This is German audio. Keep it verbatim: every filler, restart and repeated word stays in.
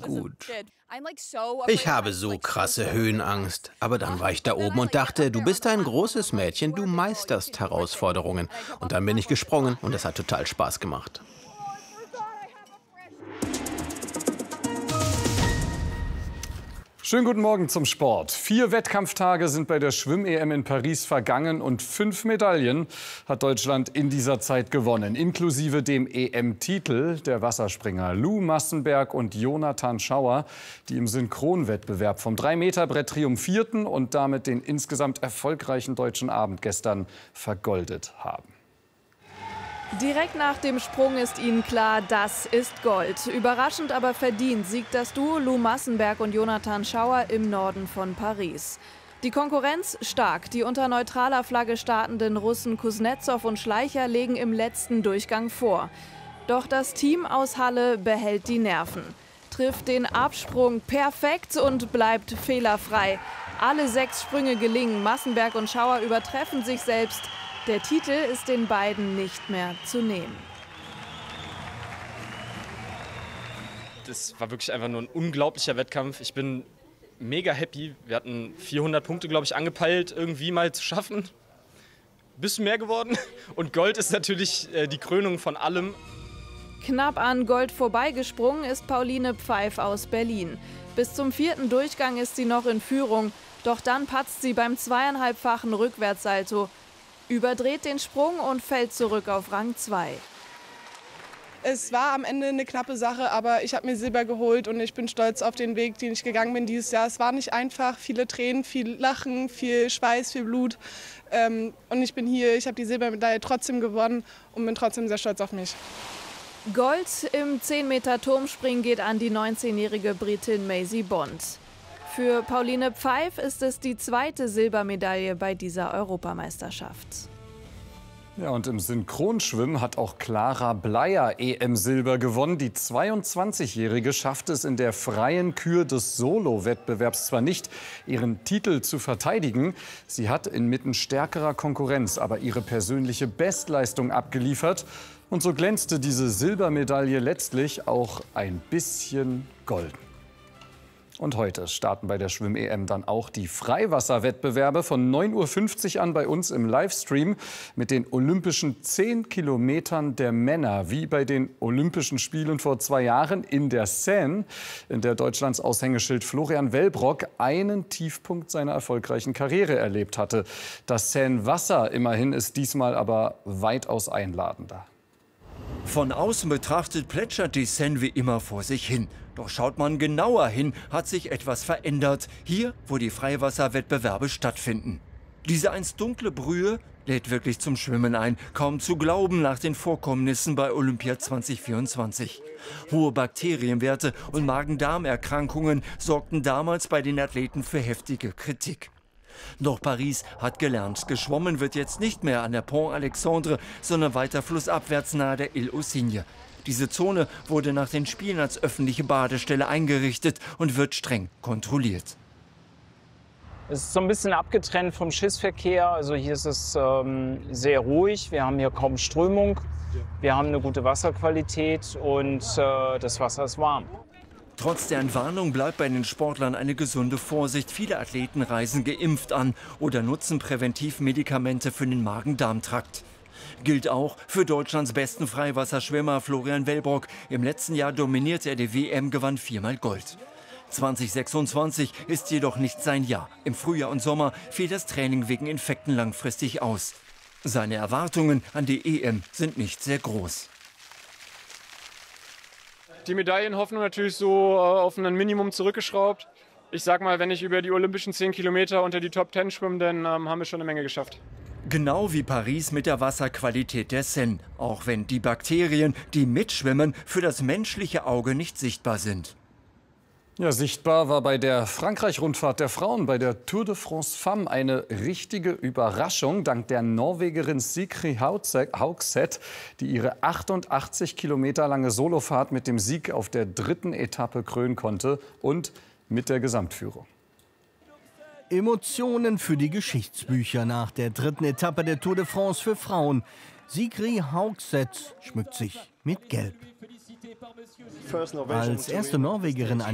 gut. Ich habe so krasse Höhenangst. Aber dann war ich da oben und dachte, du bist ein großes Mädchen, du meisterst Herausforderungen. Und dann bin ich gesprungen und es hat total Spaß gemacht. Schönen guten Morgen zum Sport. Vier Wettkampftage sind bei der Schwimm-E M in Paris vergangen und fünf Medaillen hat Deutschland in dieser Zeit gewonnen. Inklusive dem E M-Titel der Wasserspringer Lou Massenberg und Jonathan Schauer, die im Synchronwettbewerb vom drei Meter Brett triumphierten und damit den insgesamt erfolgreichen deutschen Abend gestern vergoldet haben. Direkt nach dem Sprung ist ihnen klar, das ist Gold. Überraschend, aber verdient siegt das Duo Lou Massenberg und Jonathan Schauer im Norden von Paris. Die Konkurrenz stark. Die unter neutraler Flagge startenden Russen Kuznetsov und Schleicher legen im letzten Durchgang vor. Doch das Team aus Halle behält die Nerven. Trifft den Absprung perfekt und bleibt fehlerfrei. Alle sechs Sprünge gelingen. Massenberg und Schauer übertreffen sich selbst. Der Titel ist den beiden nicht mehr zu nehmen. Das war wirklich einfach nur ein unglaublicher Wettkampf. Ich bin mega happy. Wir hatten vierhundert Punkte, glaube ich, angepeilt, irgendwie mal zu schaffen. Bisschen mehr geworden. Und Gold ist natürlich äh, die Krönung von allem. Knapp an Gold vorbeigesprungen ist Pauline Pfeif aus Berlin. Bis zum vierten Durchgang ist sie noch in Führung. Doch dann patzt sie beim zweieinhalbfachen Rückwärtssalto, überdreht den Sprung und fällt zurück auf Rang zwei. Es war am Ende eine knappe Sache, aber ich habe mir Silber geholt und ich bin stolz auf den Weg, den ich gegangen bin dieses Jahr. Es war nicht einfach, viele Tränen, viel Lachen, viel Schweiß, viel Blut. Ähm, und ich bin hier, ich habe die Silbermedaille trotzdem gewonnen und bin trotzdem sehr stolz auf mich. Gold im zehn Meter Turmspringen geht an die neunzehnjährige Britin Maisie Bond. Für Pauline Pfeif ist es die zweite Silbermedaille bei dieser Europameisterschaft. Ja, und im Synchronschwimmen hat auch Clara Bleier E M-Silber gewonnen. Die zweiundzwanzigjährige schafft es in der freien Kür des Solo-Wettbewerbs zwar nicht, ihren Titel zu verteidigen. Sie hat inmitten stärkerer Konkurrenz aber ihre persönliche Bestleistung abgeliefert. Und so glänzte diese Silbermedaille letztlich auch ein bisschen golden. Und heute starten bei der Schwimm-E M dann auch die Freiwasserwettbewerbe von neun Uhr fünfzig an bei uns im Livestream mit den olympischen zehn Kilometern der Männer, wie bei den Olympischen Spielen vor zwei Jahren in der Seine, in der Deutschlands Aushängeschild Florian Wellbrock einen Tiefpunkt seiner erfolgreichen Karriere erlebt hatte. Das Seine-Wasser immerhin ist diesmal aber weitaus einladender. Von außen betrachtet plätschert die Seine wie immer vor sich hin. Doch schaut man genauer hin, hat sich etwas verändert. Hier, wo die Freiwasserwettbewerbe stattfinden. Diese einst dunkle Brühe lädt wirklich zum Schwimmen ein. Kaum zu glauben nach den Vorkommnissen bei Olympia zweitausendvierundzwanzig. Hohe Bakterienwerte und Magen-Darm-Erkrankungen sorgten damals bei den Athleten für heftige Kritik. Doch Paris hat gelernt. Geschwommen wird jetzt nicht mehr an der Pont Alexandre, sondern weiter flussabwärts nahe der Île aux Cygnes. Diese Zone wurde nach den Spielen als öffentliche Badestelle eingerichtet und wird streng kontrolliert. Es ist so ein bisschen abgetrennt vom Schiffsverkehr. Also hier ist es ähm, sehr ruhig. Wir haben hier kaum Strömung. Wir haben eine gute Wasserqualität und äh, das Wasser ist warm. Trotz der Entwarnung bleibt bei den Sportlern eine gesunde Vorsicht. Viele Athleten reisen geimpft an oder nutzen präventiv Medikamente für den Magen-Darm-Trakt. Gilt auch für Deutschlands besten Freiwasserschwimmer Florian Wellbrock. Im letzten Jahr dominierte er die W M, gewann viermal Gold. zweitausendsechsundzwanzig ist jedoch nicht sein Jahr. Im Frühjahr und Sommer fiel das Training wegen Infekten langfristig aus. Seine Erwartungen an die E M sind nicht sehr groß. Die Medaillenhoffnung natürlich so auf ein Minimum zurückgeschraubt. Ich sag mal, wenn ich über die olympischen zehn Kilometer unter die Top zehn schwimme, dann ähm, haben wir schon eine Menge geschafft. Genau wie Paris mit der Wasserqualität der Seine. Auch wenn die Bakterien, die mitschwimmen, für das menschliche Auge nicht sichtbar sind. Ja, sichtbar war bei der Frankreich-Rundfahrt der Frauen bei der Tour de France Femme eine richtige Überraschung. Dank der Norwegerin Sigrid Haugseth, die ihre achtundachtzig Kilometer lange Solofahrt mit dem Sieg auf der dritten Etappe krönen konnte und mit der Gesamtführung. Emotionen für die Geschichtsbücher nach der dritten Etappe der Tour de France für Frauen. Sigrid Haugseth schmückt sich mit Gelb. Als erste Norwegerin